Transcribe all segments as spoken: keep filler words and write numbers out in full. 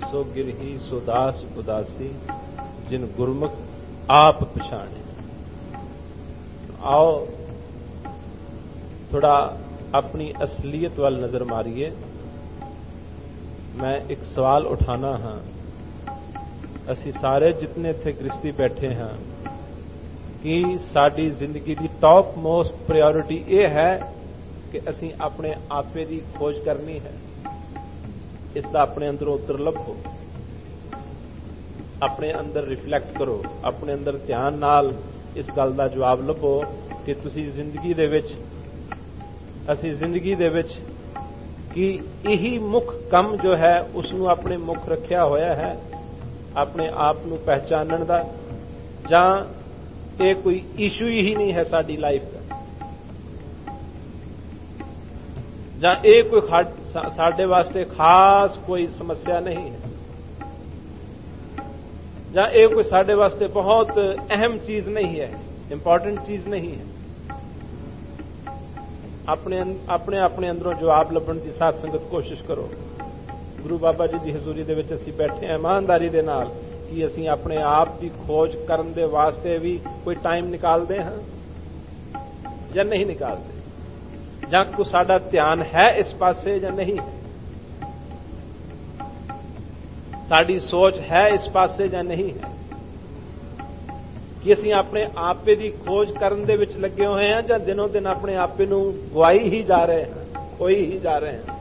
सो गिरही सो दास उदासी जिन गुरमुख आप पछाणे। आओ थोड़ा अपनी असलियत वाल नजर मारिए। मैं एक सवाल उठाना हाँ, असी सारे जितने थे गृहस्थी बैठे हैं कि साडी जिंदगी की टॉप मोस्ट प्रायोरिटी ये है कि असी अपने आपे की खोज करनी है। इसका अपने अंदरों उत्तर लभो, अपने अंदर रिफ्लैक्ट करो, अपने अंदर ध्यान नाल इस गल का जवाब लभो कि तुसी जिंदगी दे विच असी जिंदगी दे विच कि यही मुख कम जो है उसनूं अपने मुख रखिया होया है अपने आप नूं पहचानण दा, जां ये कोई इशू ही नहीं है साडी लाइफ का, जां ये कोई साडे वास्ते खास कोई समस्या नहीं है, जां ये कोई साडे वास्ते बहुत अहम चीज नहीं है, इंपॉर्टेंट चीज नहीं है। अपने अपने अपने अंदरों जवाब लभण की साथ संगत कोशिश करो। गुरु बाबा जी की हजूरी दे विच असीं बैठे हैं ईमानदारी दे नाल कि असीं अपने आप की खोज करन दे वास्ते भी कोई टाइम निकालते हैं या नहीं निकालते, जां को साडा ध्यान है इस पासे या नहीं है, साडी सोच है इस पासे या नहीं है, कि असीं अपने आपे की खोज करन दे विच लगे हुए हैं या दिनों दिन अपने आपे नूं गवाई ही जा रहे हैं, खोई ही जा रहे हैं।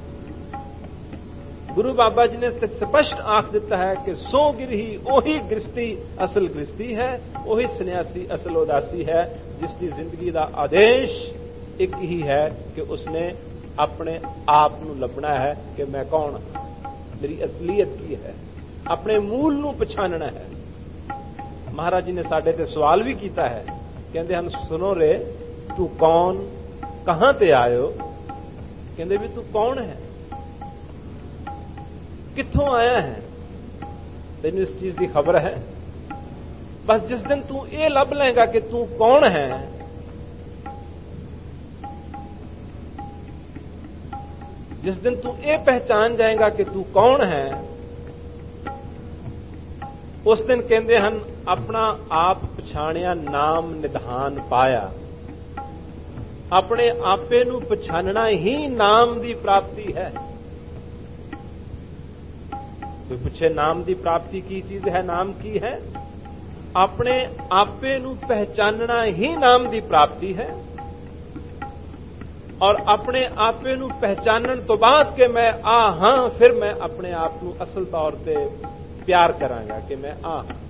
गुरु बाबा जी ने स्पष्ट आख दिता है कि सो गिरही ओही गृहस्थी असल गृहस्थी है, ओही सन्यासी असल उदासी है, जिसकी जिंदगी का आदेश एक ही है कि उसने अपने आप नूं लभना है कि मैं कौन हां, मेरी असलियत की है, अपने मूल नूं पछानना है। महाराज जी ने साडे ते सवाल भी किया है, कहते हैं सुनो रे तू कौन, कहां ते आयो, कहते भी तू कौन है, कित्थों आया है, तेन इस चीज की खबर है। बस जिस दिन तू ये लभ लेगा कि तू कौन है, जिस दिन तू ये पहचान जाएगा कि तू कौन है, उस दिन कहते हैं अपना आप पछाणिया नाम निधान पाया। अपने आपे नूं पछानना ही नाम की प्राप्ति है। कोई पूछे नाम की प्राप्ति की चीज है, नाम की है, अपने आपे नूं पहचानना ही नाम की प्राप्ति है। और अपने आपे नूं पहचानण तो बाद के मैं आ हां, फिर मैं अपने आप नूं असल तौर पे प्यार करांगा कि मैं आ हां।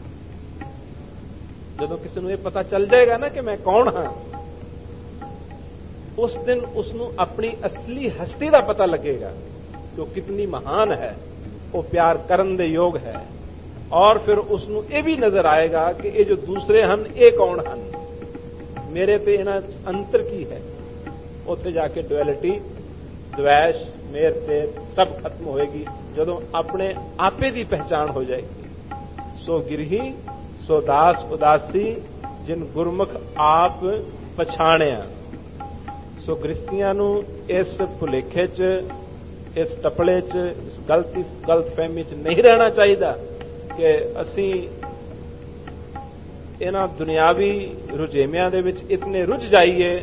जदों किसी नूं ये पता चल जाएगा ना कि मैं कौन हां, उस दिन उसनूं अपनी असली हस्ती का पता लगेगा कि वो कितनी महान है, वो प्यार करन दे योग है। और फिर उसनूं ये भी नजर आएगा कि ये जो दूसरे हन ये कौन हन, मेरे ते इन्हां अंतर की है। उत्थे जाके डुअलिटी, द्वैश, मेर तेर सब खत्म होएगी जदों अपने आपे की पहचान हो जाएगी। सो गिरही सो दास उदासी जिन गुरमुख आप पछाणिया। सो गृहस्थियां नूं इस भुलेखे च, इस टपले च, इस गलती गलतफहमी च नहीं रहना चाहिए कि असी इन्हां दुनियावी रुझेवियां दे विच इतने रुझ जाइए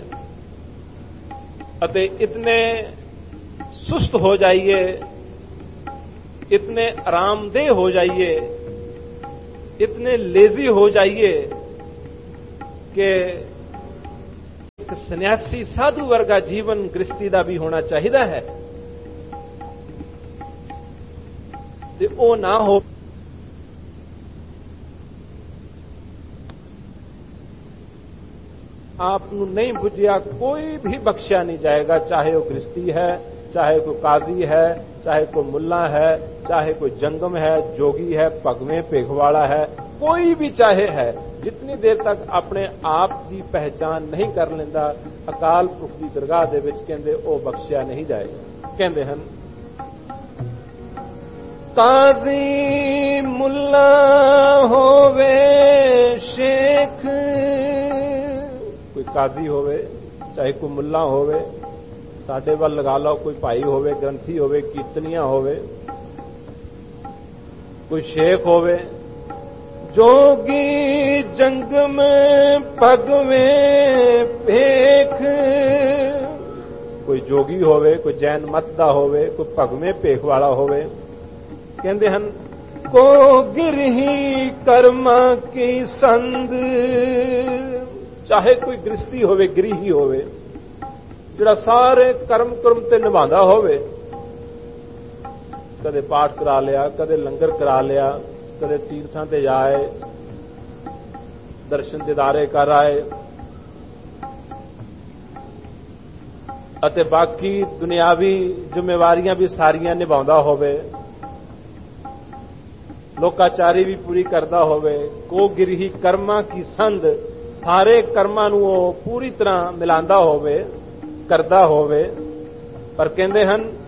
अते इतने सुस्त हो जाइए, इतने आरामदेह हो जाइए, इतने लेजी हो जाइए कि एक सन्यासी साधु वर्गा जीवन गृहस्थी का भी होना चाहिए है, ते ओ ना हो। आप नहीं बुझिया कोई भी बख्शिया नहीं जाएगा, चाहे वो गृहस्थी है, चाहे कोई काजी है, चाहे कोई मुल्ला है, चाहे कोई जंगम है, जोगी है, पगवें पेघवाड़ा है, कोई भी चाहे है। जितनी देर तक अपने आप की पहचान नहीं कर लेंदा, अकाल पुरख की दरगाह दे विच कहंदे ओ बख्शिया नहीं जाएगा। कहंदे हन काजी मुल्ला होवे शेख, कोई काजी होवे चाहे कोई मुल्ला होवे, साडे वल लगा लो कोई भाई होवे, ग्रंथी होवे, कीर्तनिया होवे, ਕੋਈ ਸ਼ੇਖ ਹੋਵੇ, ਜੋਗੀ ਜੰਗ ਮੈਂ ਭਗਵੇਂ ਭੇਖ, ਕੋਈ ਜੋਗੀ ਹੋਵੇ, ਕੋਈ ਜੈਨ ਮਤ ਦਾ ਹੋਵੇ, ਕੋਈ ਭਗਵੇਂ ਭੇਖ ਵਾਲਾ ਹੋਵੇ। ਕਹਿੰਦੇ ਹਨ ਕੋ ਗਿਰਹੀ ਕਰਮਾਂ ਕੀ ਸੰਦ, ਚਾਹੇ ਕੋਈ ਗ੍ਰਸਤੀ ਹੋਵੇ, ਗ੍ਰੀਹੀ ਹੋਵੇ, ਜਿਹੜਾ ਸਾਰੇ ਕਰਮ ਕਰਮ ਤੇ ਨਿਭਾਉਂਦਾ ਹੋਵੇ, ਕਦੇ ਪਾਠ ਕਰਾ ਲਿਆ, ਕਦੇ ਲੰਗਰ ਕਰਾ ਲਿਆ, ਕਦੇ ਤੀਰਥਾਂ ਤੇ ਜਾਏ, ਦਰਸ਼ਨ ਦਿਦਾਰੇ ਕਰ ਆਏ, ਅਤੇ ਬਾਕੀ ਦੁਨਿਆਵੀ ਜ਼ਿੰਮੇਵਾਰੀਆਂ ਵੀ ਸਾਰੀਆਂ ਨਿਭਾਉਂਦਾ ਹੋਵੇ, ਲੋਕਾਚਾਰੀ ਵੀ ਪੂਰੀ ਕਰਦਾ ਹੋਵੇ। ਕੋ ਗਿਰਹੀ ਕਰਮਾਂ ਕੀ ਸੰਧ, ਸਾਰੇ ਕਰਮਾਂ ਨੂੰ ਉਹ ਪੂਰੀ ਤਰ੍ਹਾਂ ਮਿਲਾਉਂਦਾ ਹੋਵੇ, ਕਰਦਾ ਹੋਵੇ। ਪਰ ਕਹਿੰਦੇ ਹਨ